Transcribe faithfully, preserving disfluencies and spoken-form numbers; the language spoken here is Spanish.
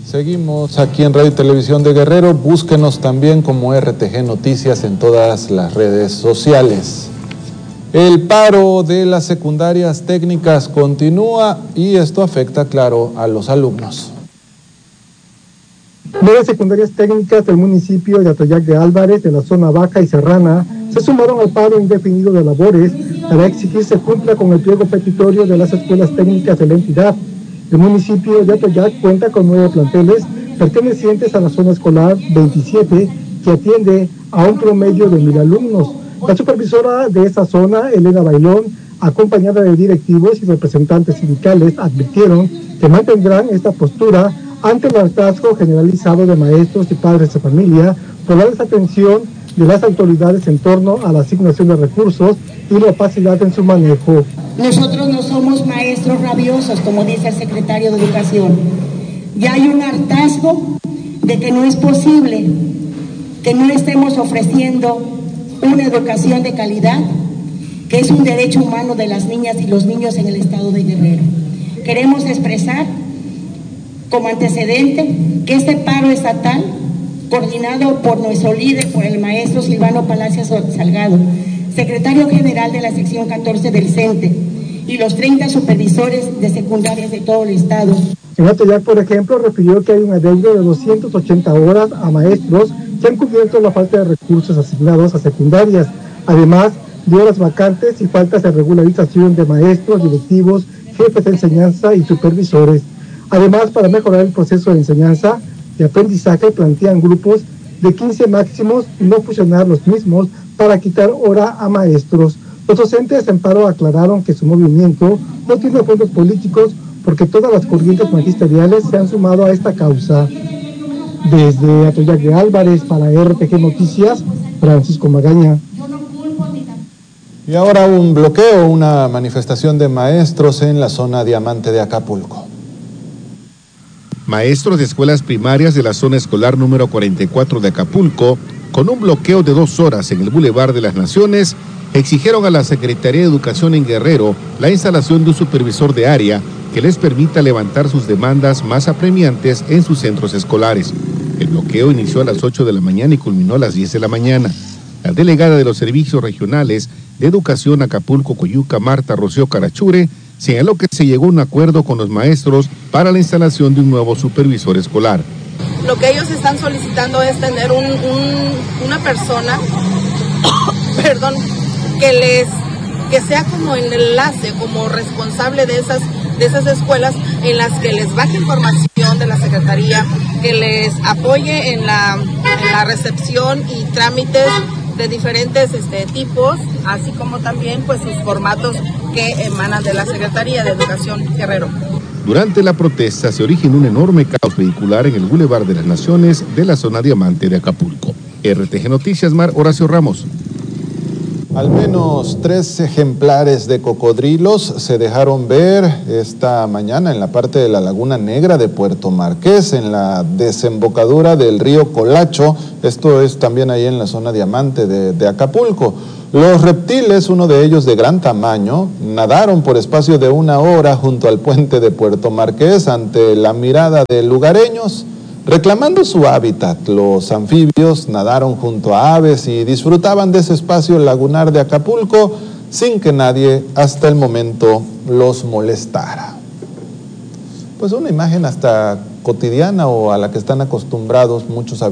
Seguimos aquí en Radio y Televisión de Guerrero. Búsquenos también como R T G Noticias en todas las redes sociales. El paro de las secundarias técnicas continúa y esto afecta, claro, a los alumnos. Nueve secundarias técnicas del municipio de Atoyac de Álvarez, de la zona baja y serrana, se sumaron al paro indefinido de labores para exigir se cumpla con el pliego petitorio de las escuelas técnicas de la entidad. El municipio de Atoyac cuenta con nueve planteles pertenecientes a la zona escolar veintisiete, que atiende a un promedio de mil alumnos. La supervisora de esta zona, Elena Bailón, acompañada de directivos y representantes sindicales, advirtieron que mantendrán esta postura ante el hartazgo generalizado de maestros y padres de familia por la desatención de las autoridades en torno a la asignación de recursos y la opacidad en su manejo. Nosotros no somos maestros rabiosos, como dice el secretario de Educación. Ya hay un hartazgo de que no es posible que no estemos ofreciendo una educación de calidad, que es un derecho humano de las niñas y los niños en el estado de Guerrero. Queremos expresar como antecedente que este paro estatal, coordinado por nuestro líder, por el maestro Silvano Palacios Salgado, secretario general de la sección catorce del CENTE, y los treinta supervisores de secundarias de todo el estado. En Atoyac, por ejemplo, refirió que hay un adeudo de doscientas ochenta horas a maestros que han cubierto la falta de recursos asignados a secundarias, además de horas vacantes y faltas de regularización de maestros, directivos, jefes de enseñanza y supervisores. Además, para mejorar el proceso de enseñanza y aprendizaje, plantean grupos de quince máximos y no fusionar los mismos para quitar hora a maestros. Los docentes en paro aclararon que su movimiento no tiene fondos políticos porque todas las corrientes magisteriales se han sumado a esta causa. Desde Atoyac de Álvarez para R T G Noticias, Francisco Magaña. Y ahora un bloqueo, una manifestación de maestros en la zona Diamante de Acapulco. Maestros de escuelas primarias de la zona escolar número cuarenta y cuatro de Acapulco, con un bloqueo de dos horas en el Boulevard de las Naciones, exigieron a la Secretaría de Educación en Guerrero la instalación de un supervisor de área que les permita levantar sus demandas más apremiantes en sus centros escolares. El bloqueo inició a las ocho de la mañana y culminó a las diez de la mañana. La delegada de los servicios regionales de Educación Acapulco, Coyuca, Marta Rocío Carachure, señaló que se llegó a un acuerdo con los maestros para la instalación de un nuevo supervisor escolar. Lo que ellos están solicitando es tener un, un, una persona, perdón, que les, que sea como el enlace, como responsable de esas, de esas escuelas, en las que les baje información de la Secretaría, que les apoye en la, en la recepción y trámites de diferentes este, tipos, así como también pues sus formatos que emanan de la Secretaría de Educación Guerrero. Durante la protesta se originó un enorme caos vehicular en el Boulevard de las Naciones de la zona Diamante de Acapulco. R T G Noticias, Mar Horacio Ramos. Al menos tres ejemplares de cocodrilos se dejaron ver esta mañana en la parte de la Laguna Negra de Puerto Marqués, en la desembocadura del río Colacho. Esto es también ahí en la zona Diamante de, de Acapulco. Los reptiles, uno de ellos de gran tamaño, nadaron por espacio de una hora junto al puente de Puerto Marqués ante la mirada de lugareños. Reclamando su hábitat, los anfibios nadaron junto a aves y disfrutaban de ese espacio lagunar de Acapulco sin que nadie hasta el momento los molestara. Pues una imagen hasta cotidiana o a la que están acostumbrados muchos habitantes.